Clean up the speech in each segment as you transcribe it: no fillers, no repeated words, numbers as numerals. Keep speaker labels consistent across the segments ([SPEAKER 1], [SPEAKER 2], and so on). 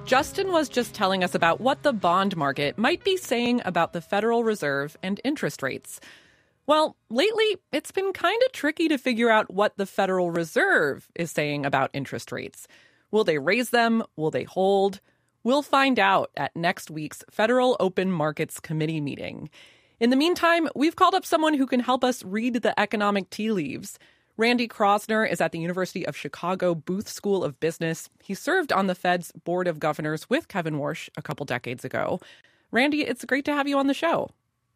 [SPEAKER 1] Justin was just telling us about what the bond market might be saying about the Federal Reserve and interest rates. Well, lately, it's been kind of tricky to figure out what the Federal Reserve is saying about interest rates. Will they raise them? Will they hold? We'll find out at next week's Federal Open Markets Committee meeting. In the meantime, we've called up someone who can help us read the economic tea leaves. Randy Kroszner is at the University of Chicago Booth School of Business. He served on the Fed's Board of Governors with Kevin Warsh a couple decades ago. Randy, it's great to have you on the show.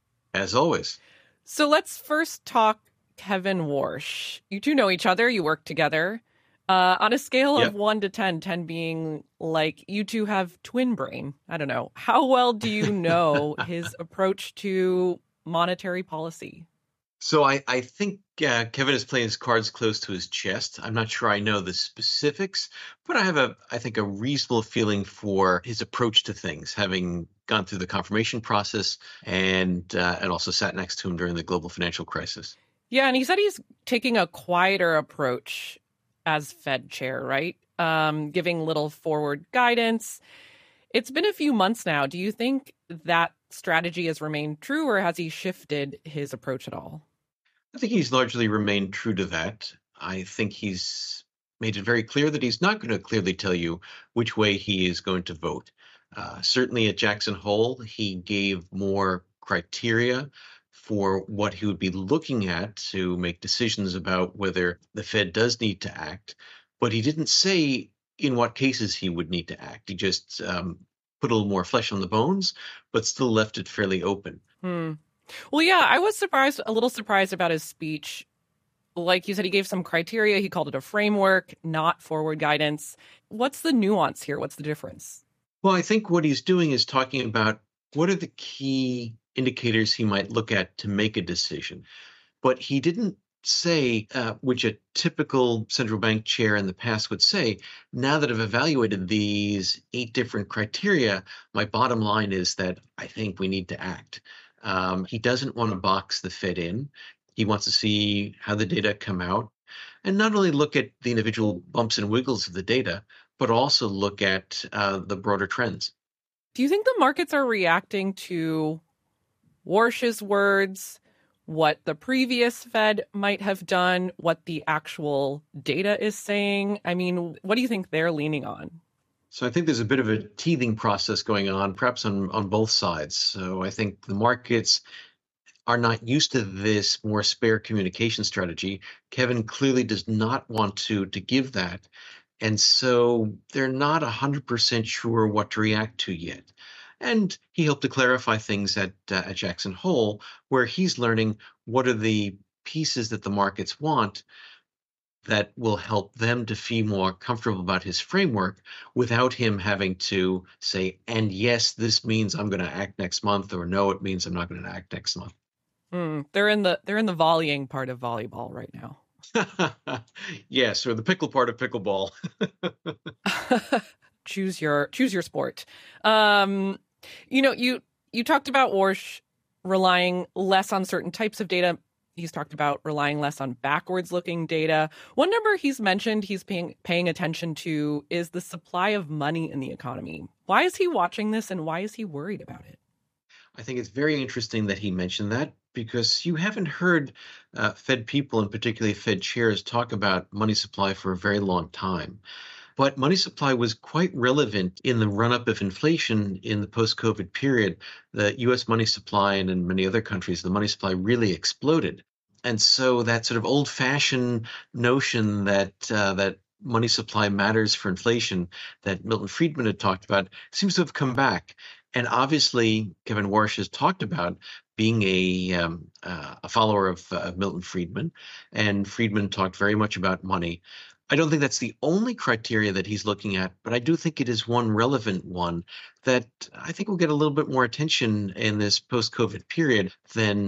[SPEAKER 2] As always.
[SPEAKER 1] So let's first talk Kevin Warsh. You two know each other. You work together. On a scale of 1 to 10, 10 being like you two have twin brain. I don't know. How well do you know his approach to monetary policy?
[SPEAKER 2] So I think Kevin is playing his cards close to his chest. I'm not sure I know the specifics, but I have I think a reasonable feeling for his approach to things, having gone through the confirmation process and also sat next to him during the global financial crisis.
[SPEAKER 1] Yeah, and he said he's taking a quieter approach as Fed chair, right? Giving little forward guidance. It's been a few months now. Do you think that strategy has remained true, or has he shifted his approach at all?
[SPEAKER 2] I think he's largely remained true to that. I think he's made it very clear that he's not going to clearly tell you which way he is going to vote. Certainly at Jackson Hole, he gave more criteria for what he would be looking at to make decisions about whether the Fed does need to act. But he didn't say in what cases he would need to act. He just put a little more flesh on the bones, but still left it fairly open.
[SPEAKER 1] Well, yeah, I was a little surprised about his speech. Like you said, he gave some criteria. He called it a framework, not forward guidance. What's the nuance here? What's the difference?
[SPEAKER 2] Well, I think what he's doing is talking about what are the key indicators he might look at to make a decision. But he didn't say, which a typical central bank chair in the past would say, now that I've evaluated these 8 different criteria, my bottom line is that I think we need to act. He doesn't want to box the Fed in. He wants to see how the data come out and not only look at the individual bumps and wiggles of the data, but also look at the broader trends.
[SPEAKER 1] Do you think the markets are reacting to Warsh's words, what the previous Fed might have done, what the actual data is saying? I mean, what do you think they're leaning on?
[SPEAKER 2] So I think there's a bit of a teething process going on, perhaps on both sides. So I think the markets are not used to this more spare communication strategy. Kevin clearly does not want to give that. And so they're not 100% sure what to react to yet. And he helped to clarify things at Jackson Hole, where he's learning what are the pieces that the markets want that will help them to feel more comfortable about his framework without him having to say, and yes, this means I'm going to act next month, or no, it means I'm not going to act next month.
[SPEAKER 1] They're in the volleying part of volleyball right now.
[SPEAKER 2] Yes, or the pickle part of pickleball.
[SPEAKER 1] Choose your sport. You talked about Warsh relying less on certain types of data. He's talked about relying less on backwards-looking data. One number he's mentioned he's paying attention to is the supply of money in the economy. Why is he watching this, and why is he worried about it?
[SPEAKER 2] I think it's very interesting that he mentioned that, because you haven't heard Fed people, and particularly Fed chairs, talk about money supply for a very long time. But money supply was quite relevant in the run-up of inflation in the post-COVID period. The U.S. money supply, and in many other countries, the money supply really exploded. And so that sort of old-fashioned notion that money supply matters for inflation that Milton Friedman had talked about seems to have come back. And obviously, Kevin Warsh has talked about being a follower of Milton Friedman, and Friedman talked very much about money. I don't think that's the only criteria that he's looking at, but I do think it is one relevant one that I think will get a little bit more attention in this post-COVID period than